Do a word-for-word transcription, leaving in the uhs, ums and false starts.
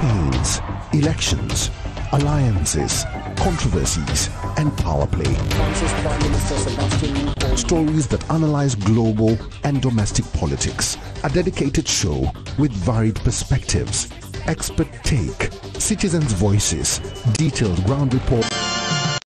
campaigns, elections, alliances, controversies, and power play. Stories that analyze global and domestic politics. A dedicated show with varied perspectives, expert take, citizens' voices, detailed ground report.